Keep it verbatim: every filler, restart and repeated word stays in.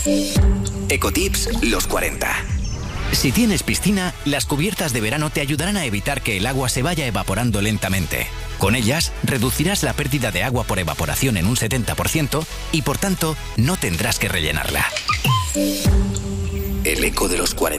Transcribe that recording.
Ecotips los cuarenta. Si tienes piscina, las cubiertas de verano te ayudarán a evitar que el agua se vaya evaporando lentamente. Con ellas, reducirás la pérdida de agua por evaporación en un setenta por ciento y, por tanto, no tendrás que rellenarla. El eco de los cuarenta.